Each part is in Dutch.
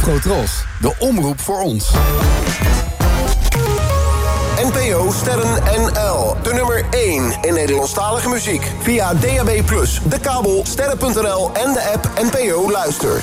Afrotros, de omroep voor ons. NPO Sterren NL. De nummer 1 in Nederlandstalige muziek. Via DAB+, de kabel, sterren.nl en de app NPO Luister.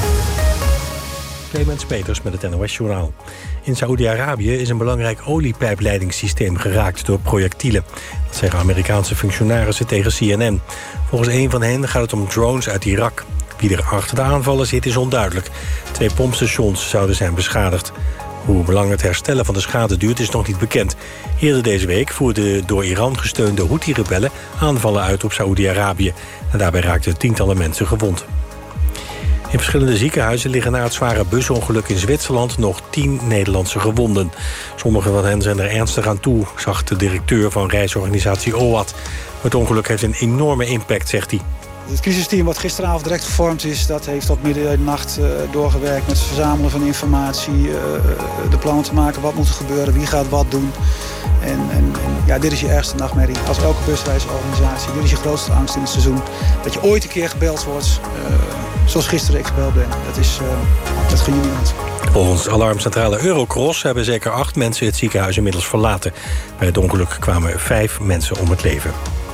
Clemens Peters met het NOS-journaal. In Saoedi-Arabië is een belangrijk oliepijpleidingssysteem geraakt door projectielen. Dat zeggen Amerikaanse functionarissen tegen CNN. Volgens een van hen gaat het om drones uit Irak. Wie er achter de aanvallen zit is onduidelijk. 2 pompstations zouden zijn beschadigd. Hoe lang het herstellen van de schade duurt is nog niet bekend. Eerder deze week voerden door Iran gesteunde Houthi-rebellen aanvallen uit op Saoedi-Arabië. En daarbij raakten tientallen mensen gewond. In verschillende ziekenhuizen liggen na het zware busongeluk in Zwitserland nog 10 Nederlandse gewonden. Sommige van hen zijn er ernstig aan toe, zag de directeur van reisorganisatie OAT. Het ongeluk heeft een enorme impact, zegt hij. Het crisisteam wat gisteravond direct gevormd is, dat heeft tot midden in de nacht doorgewerkt met het verzamelen van informatie, de plannen te maken, wat moet er gebeuren, wie gaat wat doen. En ja, dit is je ergste nachtmerrie. Als elke busreisorganisatie, dit is je grootste angst in het seizoen. Dat je ooit een keer gebeld wordt, zoals gisteren ik gebeld ben. Dat gun je niemand. Volgens alarmcentrale Eurocross hebben zeker 8 mensen het ziekenhuis inmiddels verlaten. Bij het ongeluk kwamen 5 mensen om het leven.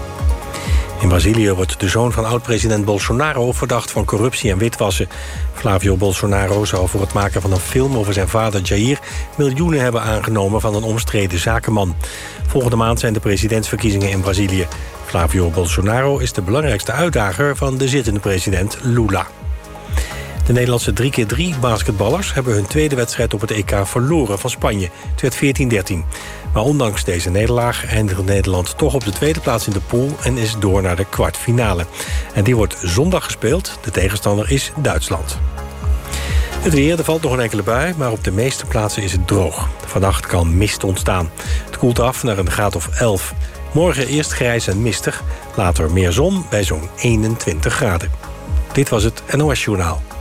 In Brazilië wordt de zoon van oud-president Bolsonaro verdacht van corruptie en witwassen. Flavio Bolsonaro zou voor het maken van een film over zijn vader Jair miljoenen hebben aangenomen van een omstreden zakenman. Volgende maand zijn de presidentsverkiezingen in Brazilië. Flavio Bolsonaro is de belangrijkste uitdager van de zittende president Lula. De Nederlandse 3x3 basketballers hebben hun tweede wedstrijd op het EK verloren van Spanje. Het werd 14-13. Maar ondanks deze nederlaag eindigde Nederland toch op de tweede plaats in de pool en is door naar de kwartfinale. En die wordt zondag gespeeld. De tegenstander is Duitsland. Het weer, er valt nog een enkele bui, maar op de meeste plaatsen is het droog. Vannacht kan mist ontstaan. Het koelt af naar een graad of 11. Morgen eerst grijs en mistig, later meer zon bij zo'n 21 graden. Dit was het NOS Journaal.